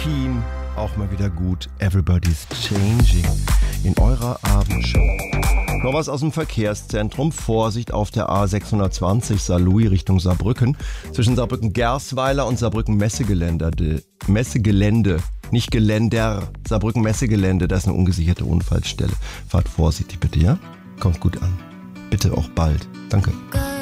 Keen, auch mal wieder gut. Everybody's Changing in eurer Abendshow. Noch was aus dem Verkehrszentrum. Vorsicht auf der A620 Saarlouis Richtung Saarbrücken. Zwischen Saarbrücken-Gersweiler und Saarbrücken-Messegelände. Nicht Geländer. Saarbrücken-Messegelände. Da ist eine ungesicherte Unfallstelle. Fahrt vorsichtig bitte, ja? Kommt gut an. Bitte auch bald. Danke.